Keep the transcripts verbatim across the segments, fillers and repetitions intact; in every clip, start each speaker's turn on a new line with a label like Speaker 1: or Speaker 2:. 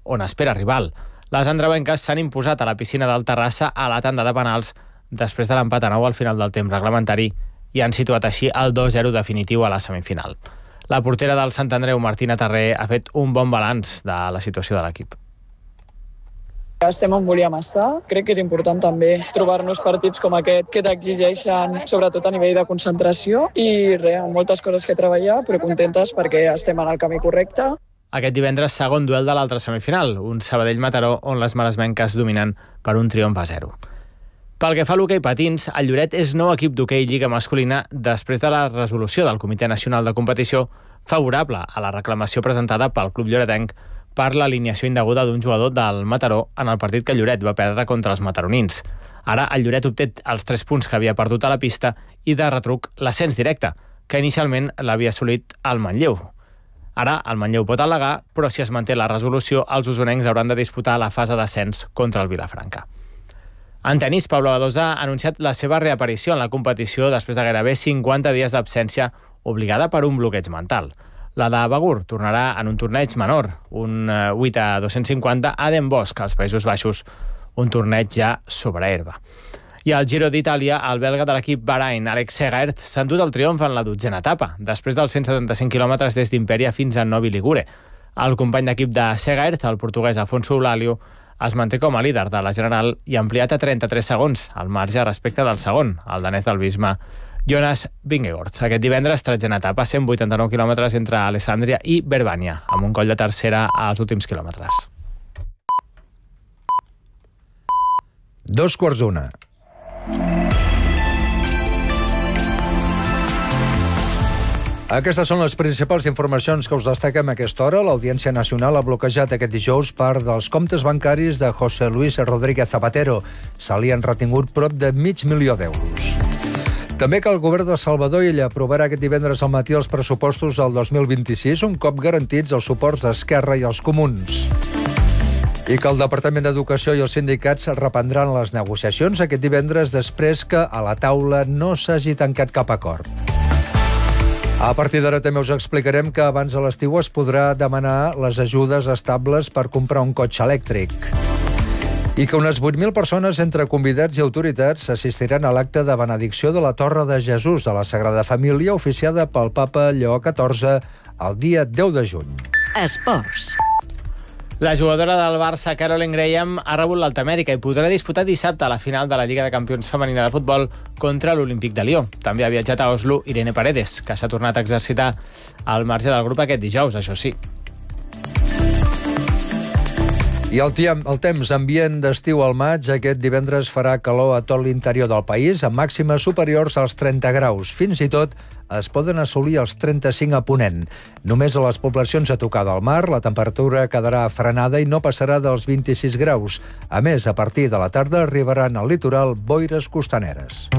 Speaker 1: on espera rival. Les andreuenques s'han imposat a la piscina del Terrassa a la tanda de penals després de l'empat a nou al final del temps reglamentari i han situat així el dos zero definitiu a la semifinal. La portera del Sant Andreu, Martina Tarré, ha fet un bon balanç de la situació de l'equip.
Speaker 2: Estem on volíem estar. Crec que és important també trobar-nos partits com aquest que t'exigeixen, sobretot a nivell de concentració, i res, moltes coses que treballar, però contentes perquè estem en el camí correcte.
Speaker 1: Aquest divendres, segon duel de l'altra semifinal, un Sabadell-Mataró on les maresmenques dominen per un triomf a zero. Pel que fa a l'hoquei patins, el Lloret és nou equip d'hoquei lliga masculina després de la resolució del Comitè Nacional de Competició favorable a la reclamació presentada pel club lloretenc per l'alineació indeguda d'un jugador del Mataró en el partit que el Lloret va perdre contra els mataronins. Ara el Lloret obté els tres punts que havia perdut a la pista i de retruc l'ascens directe, que inicialment l'havia assolit el Manlleu. Ara el Manlleu pot al·legar, però si es manté la resolució, els usonencs hauran de disputar la fase d'ascens contra el Vilafranca. En tenis, Pablo Badosa ha anunciat la seva reaparició en la competició després de gairebé cinquanta dies d'absència obligada per un bloqueig mental. La de Bagur tornarà en un torneig menor, un vuit a dos-cents cinquanta a Den Bosch, als Països Baixos, un torneig ja sobre herba. I al Giro d'Itàlia, el belga de l'equip Bahrain, Alex Segaert, s'ha endut el triomf en la dotzena etapa, després dels cent setanta-cinc quilòmetres des d'Imperia fins a Novi Ligure. El company d'equip de Segaert, el portuguès Afonso Eulàlio, es manté com a líder de la general i ha ampliat a trenta-tres segons, al marge respecte del segon, el danès del Visma, Jonas Vingegaard. Aquest divendres, tretzena etapa, cent vuitanta-nou quilòmetres entre Alessandria i Verbania, amb un coll de tercera als últims quilòmetres.
Speaker 3: Dos quarts d'una. Aquestes són les principals informacions que us destaquem a aquesta hora. L'Audiència Nacional ha bloquejat aquest dijous part dels comptes bancaris de José Luis Rodríguez Zapatero. Se li han retingut prop de mig milió d'euros. També que el govern de Salvador Illa aprovarà aquest divendres al matí els pressupostos del dos mil vint-i-sis, un cop garantits els suports d'Esquerra i els comuns. I que el Departament d'Educació i els sindicats reprendran les negociacions aquest divendres després que a la taula no s'hagi tancat cap acord. A partir d'ara també us explicarem que abans de l'estiu es podrà demanar les ajudes estables per comprar un cotxe elèctric. I que unes vuit mil persones, entre convidats i autoritats, assistiran a l'acte de benedicció de la Torre de Jesús de la Sagrada Família, oficiada pel papa Lleó catorze el dia deu de juny.
Speaker 4: Esports.
Speaker 1: La jugadora del Barça, Caroline Graham, ha rebut l'alta mèdica i podrà disputar dissabte a la final de la Lliga de Campions femenina de futbol contra l'Olímpic de Lió. També ha viatjat a Oslo Irene Paredes, que s'ha tornat a exercitar al marge del grup aquest dijous, això sí.
Speaker 3: I el, tia, el temps ambient d'estiu al maig, aquest divendres farà calor a tot l'interior del país, amb màximes superiors als trenta graus. Fins i tot es poden assolir els trenta-cinc a Ponent. Només a les poblacions a tocar del mar la temperatura quedarà frenada i no passarà dels vint-i-sis graus. A més, a partir de la tarda arribaran al litoral boires costaneres.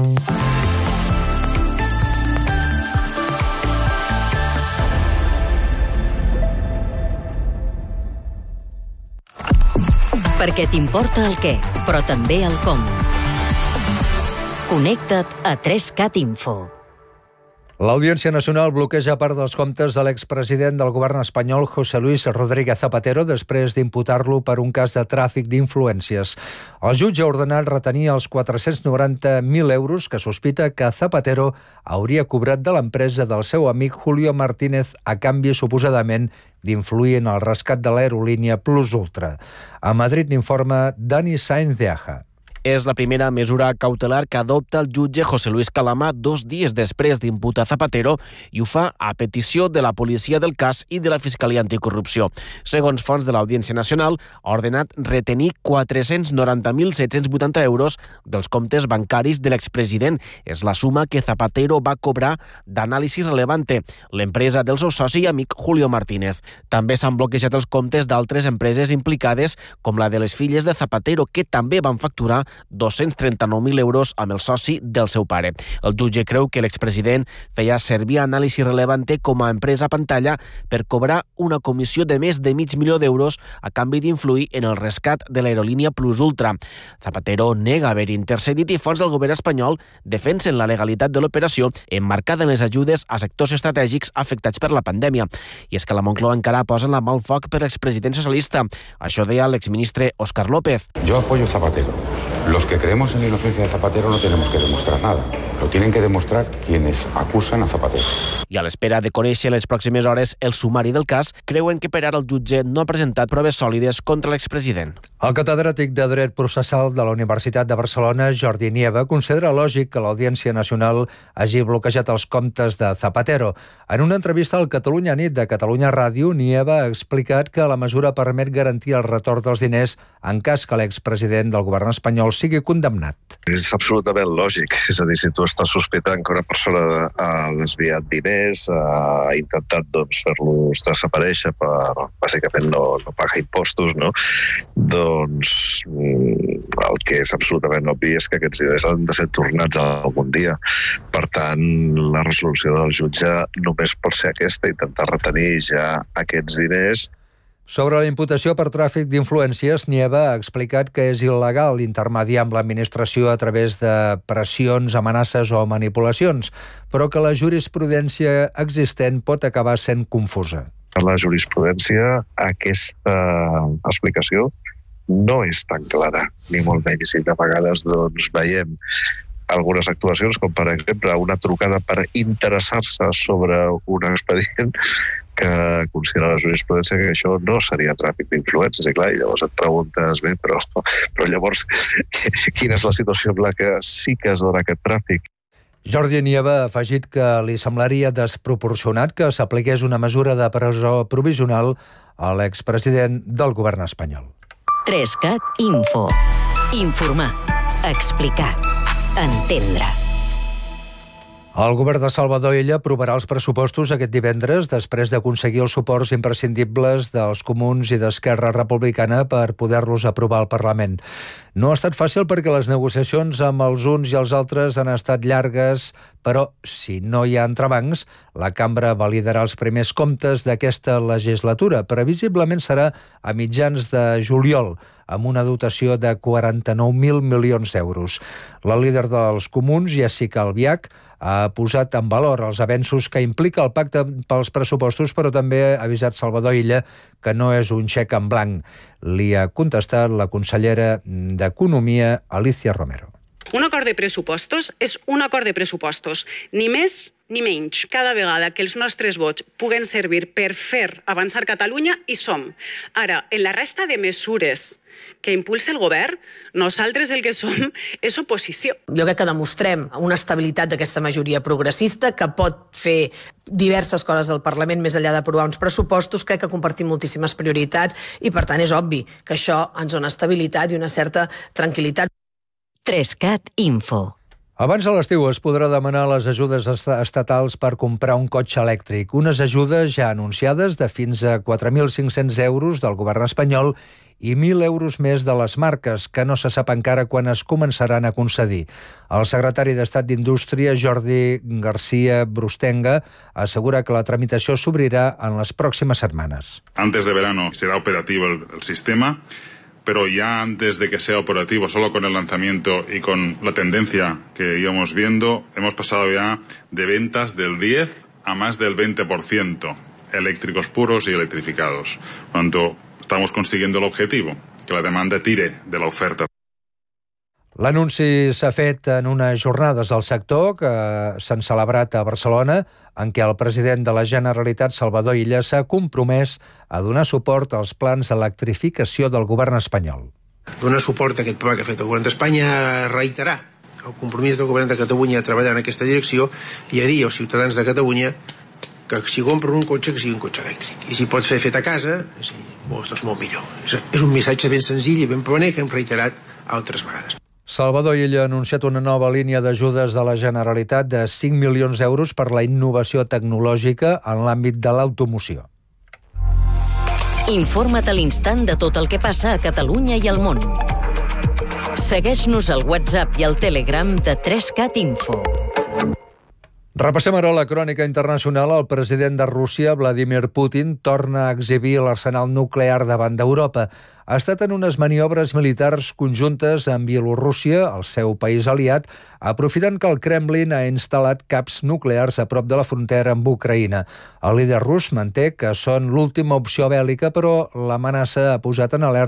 Speaker 4: Perquè t'importa el què, però també el com. Connecta't a tres cat Info.
Speaker 3: L'Audiència Nacional bloqueja part dels comptes de l'expresident del govern espanyol, José Luis Rodríguez Zapatero, després d'imputar-lo per un cas de tràfic d'influències. El jutge ha ordenat retenir els quatre-cents noranta mil euros que sospita que Zapatero hauria cobrat de l'empresa del seu amic Julio Martínez a canvi, suposadament, d'influir en el rescat de l'aerolínia Plus Ultra. A Madrid n'informa Dani Sáenz de Aja.
Speaker 5: És la primera mesura cautelar que adopta el jutge José Luis Calama dos dies després d'imputar Zapatero i ho fa a petició de la policia del cas i de la Fiscalia Anticorrupció. Segons fonts de l'Audiència Nacional, ha ordenat retenir quatre-cents noranta mil set-cents vuitanta euros dels comptes bancaris de l'expresident. És la suma que Zapatero va cobrar d'Anàlisi Relevante, l'empresa del seu soci i amic Julio Martínez. També s'han bloquejat els comptes d'altres empreses implicades, com la de les filles de Zapatero, que també van facturar dos-cents trenta-nou mil euros amb el soci del seu pare. El jutge creu que l'expresident feia servir Anàlisi Relevante com a empresa pantalla per cobrar una comissió de més de mig milió d'euros a canvi d'influir en el rescat de l'aerolínia Plus Ultra. Zapatero nega haver intercedit i fons del govern espanyol defensen la legalitat de l'operació emmarcada en les ajudes a sectors estratègics afectats per la pandèmia. I és que la Moncloa encara posa la mà al foc per l'expresident socialista. Això deia l'exministre Óscar López.
Speaker 6: Yo apoyo a Zapatero. Los que creemos en la inocencia de Zapatero no tenemos que demostrar nada. Lo tienen que demostrar quienes acusan a Zapatero.
Speaker 5: I a l'espera de conèixer les pròximes hores el sumari del cas, creuen que per ara el jutge no ha presentat proves sòlides contra l'expresident.
Speaker 3: El catedràtic de Dret Processal de la Universitat de Barcelona, Jordi Nieva, considera lògic que l'Audiència Nacional hagi bloquejat els comptes de Zapatero. En una entrevista al Catalunya Nit de Catalunya Ràdio, Nieva ha explicat que la mesura permet garantir el retorn dels diners en cas que l'expresident del govern espanyol sigui condemnat.
Speaker 7: És absolutament lògic. És a dir, si tu estàs sospitant que una persona ha desviat diners, ha intentat doncs, fer-los desaparèixer per, bàsicament, no, no pagar impostos, no? Doncs el que és absolutament obvi és que aquests diners han de ser tornats algun dia. Per tant, la resolució del jutge només pot ser aquesta, intentar retenir ja aquests diners.
Speaker 3: Sobre la imputació per tràfic d'influències, Nieva ha explicat que és il·legal intermediar amb l'administració a través de pressions, amenaces o manipulacions, però que la jurisprudència existent pot acabar sent confusa.
Speaker 7: Per la jurisprudència, aquesta explicació no és tan clara, ni molt menys. I de vegades doncs, veiem algunes actuacions, com per exemple una trucada per interessar-se sobre un expedient que considera la jurisprudència que això no seria tràfic d'influències. I clar, i llavors et preguntes, bé, però, però llavors quina és la situació en la que sí que es dona aquest tràfic?
Speaker 3: Jordi Nieva ha afegit que li semblaria desproporcionat que s'apliqués una mesura de presó provisional a l'expresident del govern espanyol.
Speaker 4: tres cat Info. Informar. Explicar. Entendre.
Speaker 3: El govern de Salvador Illa aprovarà els pressupostos aquest divendres després d'aconseguir els suports imprescindibles dels comuns i d'Esquerra Republicana per poder-los aprovar al Parlament. No ha estat fàcil perquè les negociacions amb els uns i els altres han estat llargues, però si no hi ha entrebancs, la cambra validarà els primers comptes d'aquesta legislatura. Previsiblement serà a mitjans de juliol, amb una dotació de quaranta-nou mil milions d'euros. La líder dels comuns, Jessica Albiach, ha posat en valor els avenços que implica el pacte pels pressupostos, però també ha avisat Salvador Illa que no és un xec en blanc. Li ha contestat la consellera d'Economia, Alicia Romero.
Speaker 8: Un acord de pressupostos és un acord de pressupostos, ni més ni menys. Cada vegada que els nostres vots puguen servir per fer avançar Catalunya, hi som. Ara, en la resta de mesures que impulsa el govern, nosaltres el que som és oposició.
Speaker 9: Jo crec que demostrem una estabilitat d'aquesta majoria progressista que pot fer diverses coses al Parlament més enllà d'aprovar uns pressupostos. Crec que compartim moltíssimes prioritats i, per tant, és obvi que això ens dona estabilitat i una certa tranquil·litat.
Speaker 4: tres cat Info.
Speaker 3: Abans de l'estiu es podrà demanar les ajudes estatals per comprar un cotxe elèctric. Unes ajudes ja anunciades de fins a quatre mil cinc-cents euros del govern espanyol i mil euros més de les marques, que no se sap encara quan es començaran a concedir. El secretari d'Estat d'Indústria, Jordi García Brustenga, assegura que la tramitació s'obrirà en les pròximes setmanes.
Speaker 10: Antes de verano será operativo el, el sistema, pero ya antes de que sea operativo, solo con el lanzamiento y con la tendencia que íbamos viendo, hemos pasado ya de ventas del diez a más del veinte por ciento eléctricos puros y electrificados. Por lo tanto, estamos consiguiendo el objetivo, que la demanda tire de la oferta.
Speaker 3: L'anunci s'ha fet en unes jornades del sector que s'han celebrat a Barcelona, en què el president de la Generalitat, Salvador Illa, s'ha compromès a donar suport als plans d'electrificació del govern espanyol.
Speaker 11: Donar suport a aquest pla que ha fet el govern d'Espanya, reiterar el compromís del govern de Catalunya a treballar en aquesta direcció i a dir als ciutadans de Catalunya que si compren un cotxe, que sigui un cotxe elèctric. I si pots fer fet a casa, sí, doncs molt millor. És un missatge ben senzill i ben planer que hem reiterat altres vegades.
Speaker 3: Salvador Illa ha anunciat una nova línia d'ajudes de la Generalitat de cinc milions d'euros per la innovació tecnològica en l'àmbit de l'automoció.
Speaker 4: Informa't a l'instant de tot el que passa a Catalunya i al món. Segueix-nos al WhatsApp i al Telegram de tres cat Info.
Speaker 3: Repassem ara la crònica internacional. El president de Rússia, Vladimir Putin, torna a exhibir l'arsenal nuclear davant d'Europa. Ha estat en unes maniobres militars conjuntes amb Bielorússia, el seu país aliat, aprofitant que el Kremlin ha instal·lat caps nuclears a prop de la frontera amb Ucraïna. El líder rus manté que són l'última opció bèl·lica, però l'amenaça ha posat en alerta